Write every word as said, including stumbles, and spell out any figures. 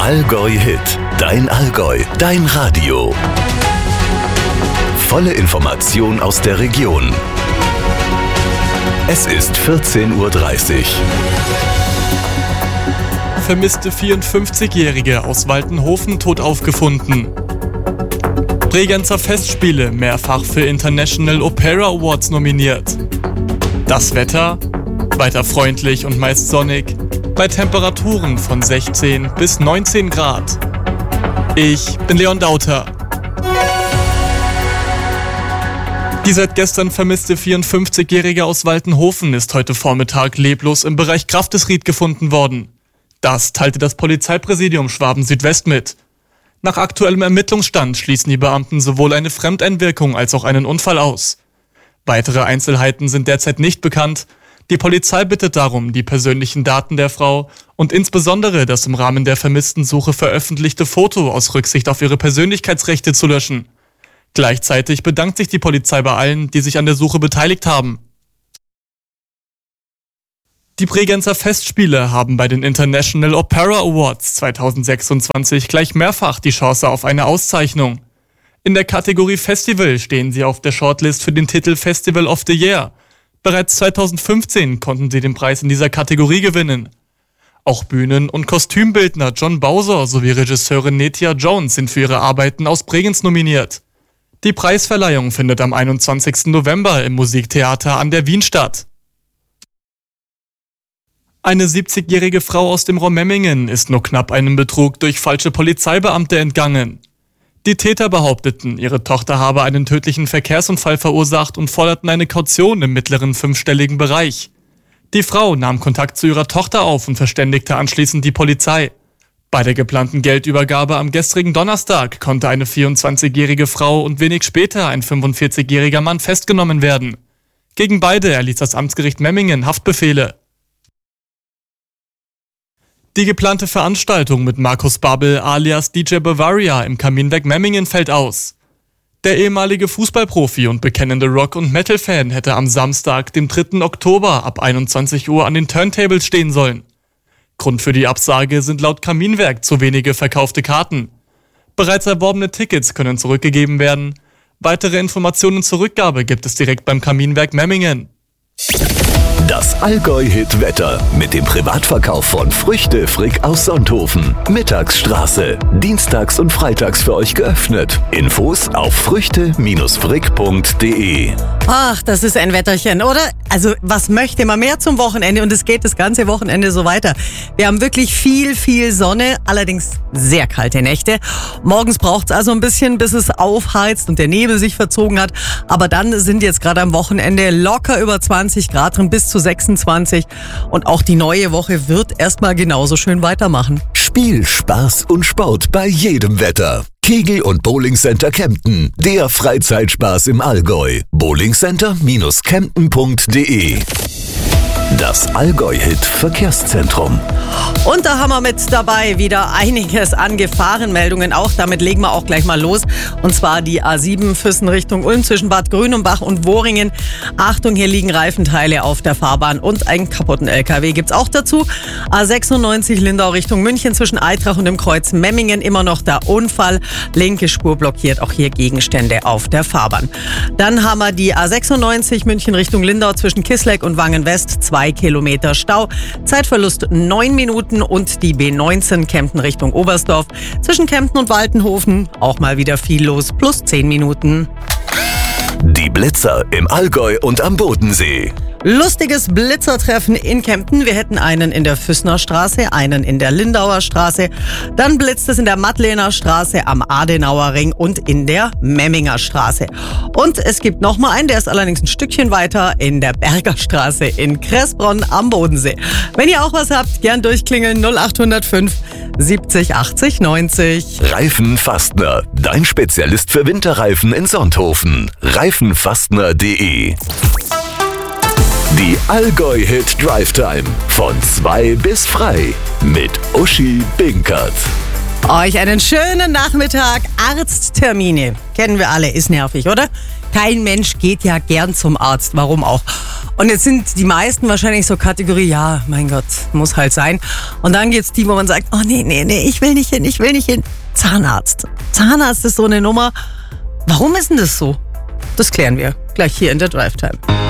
Allgäu-Hit, dein Allgäu, dein Radio. Volle Information aus der Region. Es ist vierzehn Uhr dreißig. Vermisste vierundfünfzigjährige aus Waltenhofen tot aufgefunden. Bregenzer Festspiele mehrfach für International Opera Awards nominiert. Das Wetter? Weiter freundlich und meist sonnig, bei Temperaturen von sechzehn bis neunzehn Grad. Ich bin Leon Dauter. Die seit gestern vermisste vierundfünfzigjährige aus Waltenhofen ist heute Vormittag leblos im Bereich Grafdesried gefunden worden. Das teilte das Polizeipräsidium Schwaben-Südwest mit. Nach aktuellem Ermittlungsstand schließen die Beamten sowohl eine Fremdeinwirkung als auch einen Unfall aus. Weitere Einzelheiten sind derzeit nicht bekannt. Die Polizei bittet darum, die persönlichen Daten der Frau und insbesondere das im Rahmen der Vermisstensuche veröffentlichte Foto aus Rücksicht auf ihre Persönlichkeitsrechte zu löschen. Gleichzeitig bedankt sich die Polizei bei allen, die sich an der Suche beteiligt haben. Die Bregenzer Festspiele haben bei den International Opera Awards zweitausendsechsundzwanzig gleich mehrfach die Chance auf eine Auszeichnung. In der Kategorie Festival stehen sie auf der Shortlist für den Titel Festival of the Year. Bereits zweitausendfünfzehn konnten sie den Preis in dieser Kategorie gewinnen. Auch Bühnen- und Kostümbildner John Bowser sowie Regisseurin Netia Jones sind für ihre Arbeiten aus Bregenz nominiert. Die Preisverleihung findet am einundzwanzigsten November im Musiktheater an der Wien statt. Eine siebzigjährige Frau aus dem Raum Memmingen ist nur knapp einem Betrug durch falsche Polizeibeamte entgangen. Die Täter behaupteten, ihre Tochter habe einen tödlichen Verkehrsunfall verursacht und forderten eine Kaution im mittleren fünfstelligen Bereich. Die Frau nahm Kontakt zu ihrer Tochter auf und verständigte anschließend die Polizei. Bei der geplanten Geldübergabe am gestrigen Donnerstag konnte eine vierundzwanzigjährige Frau und wenig später ein fünfundvierzigjähriger Mann festgenommen werden. Gegen beide erließ das Amtsgericht Memmingen Haftbefehle. Die geplante Veranstaltung mit Markus Babbel alias D J Bavaria im Kaminwerk Memmingen fällt aus. Der ehemalige Fußballprofi und bekennende Rock- und Metal-Fan hätte am Samstag, dem dritten Oktober ab einundzwanzig Uhr an den Turntables stehen sollen. Grund für die Absage sind laut Kaminwerk zu wenige verkaufte Karten. Bereits erworbene Tickets können zurückgegeben werden. Weitere Informationen zur Rückgabe gibt es direkt beim Kaminwerk Memmingen. Das Allgäu-Hit-Wetter mit dem Privatverkauf von Früchte Frick aus Sonthofen. Mittagsstraße. Dienstags und freitags für euch geöffnet. Infos auf früchte frick punkt de. Ach, das ist ein Wetterchen, oder? Also, was möchte man mehr zum Wochenende? Und es geht das ganze Wochenende so weiter. Wir haben wirklich viel, viel Sonne, allerdings sehr kalte Nächte. Morgens braucht es also ein bisschen, bis es aufheizt und der Nebel sich verzogen hat. Aber dann sind jetzt gerade am Wochenende locker über zwanzig Grad drin, bis zu sechsundzwanzig. Und auch die neue Woche wird erstmal genauso schön weitermachen. Spiel, Spaß und Sport bei jedem Wetter. Kegel- und Bowlingcenter Kempten. Der Freizeitspaß im Allgäu. bowlingcenter kempten punkt de. Das Allgäu-Hit-Verkehrszentrum. Und da haben wir mit dabei wieder einiges an Gefahrenmeldungen auch. Damit legen wir auch gleich mal los. Und zwar die A sieben Füssen Richtung Ulm zwischen Bad Grünenbach und Wohringen. Achtung, hier liegen Reifenteile auf der Fahrbahn und einen kaputten L K W gibt's auch dazu. A sechsundneunzig Lindau Richtung München zwischen Eitrach und dem Kreuz Memmingen immer noch der Unfall. Linke Spur blockiert, auch hier Gegenstände auf der Fahrbahn. Dann haben wir die A sechsundneunzig München Richtung Lindau zwischen Kissleck und Wangen West. Zwei Kilometer Stau. Zeitverlust neun Minuten und die B neunzehn Kempten Richtung Oberstdorf. Zwischen Kempten und Waltenhofen auch mal wieder viel los, plus zehn Minuten. Die Blitzer im Allgäu und am Bodensee. Lustiges Blitzertreffen in Kempten. Wir hätten einen in der Füssner Straße, einen in der Lindauer Straße. Dann blitzt es in der Mattlener Straße, am Adenauer Ring und in der Memminger Straße. Und es gibt noch mal einen, der ist allerdings ein Stückchen weiter, in der Berger Straße in Kressbronn am Bodensee. Wenn ihr auch was habt, gern durchklingeln null acht null fünf siebzig achtzig neunzig. Reifenfastner, dein Spezialist für Winterreifen in Sonthofen. reifenfastner punkt de. Die Allgäu-Hit Drive Time von zwei bis frei mit Uschi Binkert. Euch einen schönen Nachmittag. Arzttermine. Kennen wir alle, ist nervig, oder? Kein Mensch geht ja gern zum Arzt. Warum auch? Und jetzt sind die meisten wahrscheinlich so Kategorie, ja, mein Gott, muss halt sein. Und dann gibt's die, wo man sagt, oh nee, nee, nee, ich will nicht hin, ich will nicht hin. Zahnarzt. Zahnarzt ist so eine Nummer. Warum ist denn das so? Das klären wir gleich hier in der Drive Time.